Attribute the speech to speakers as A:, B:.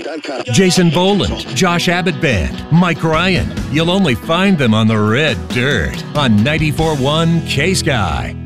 A: Jason Boland, Josh Abbott Band, Mike Ryan. You'll only find them on the red dirt on 94.1 K-Sky.